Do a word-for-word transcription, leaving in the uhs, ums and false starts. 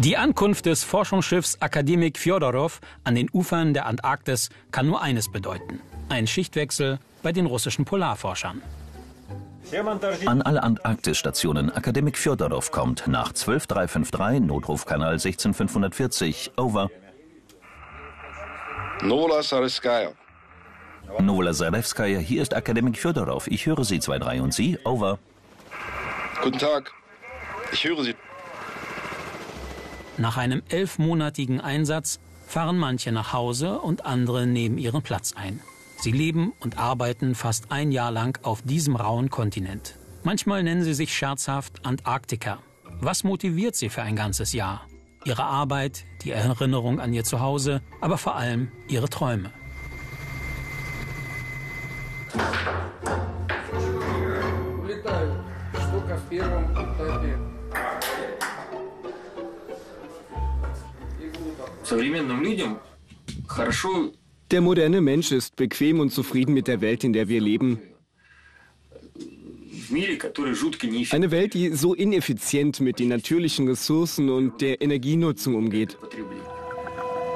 Die Ankunft des Forschungsschiffs Akademik Fjodorow an den Ufern der Antarktis kann nur eines bedeuten: ein Schichtwechsel bei den russischen Polarforschern. An alle Antarktisstationen. Akademik Fjodorow kommt nach zwölf drei fünf drei, Notrufkanal sechzehn fünfhundertvierzig. Over. Novola Zarevskaya. Novola Zarevskaya, hier ist Akademik Fjodorow. Ich höre Sie, zwei drei. Und Sie? Over. Guten Tag. Ich höre Sie. Nach einem elfmonatigen Einsatz fahren manche nach Hause und andere nehmen ihren Platz ein. Sie leben und arbeiten fast ein Jahr lang auf diesem rauen Kontinent. Manchmal nennen sie sich scherzhaft Antarktiker. Was motiviert sie für ein ganzes Jahr? Ihre Arbeit, die Erinnerung an ihr Zuhause, aber vor allem ihre Träume. Der moderne Mensch ist bequem und zufrieden mit der Welt, in der wir leben. Eine Welt, die so ineffizient mit den natürlichen Ressourcen und der Energienutzung umgeht.